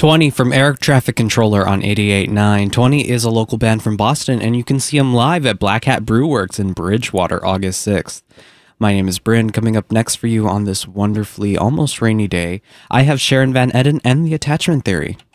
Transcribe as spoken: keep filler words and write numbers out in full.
twenty from Eric Traffic Controller on eighty-eight point nine. twenty is a local band from Boston, and you can see them live at Black Hat Brew Works in Bridgewater, August sixth. My name is Bryn. Coming up next for you on this wonderfully almost rainy day, I have Sharon Van Etten and the Attachment Theory.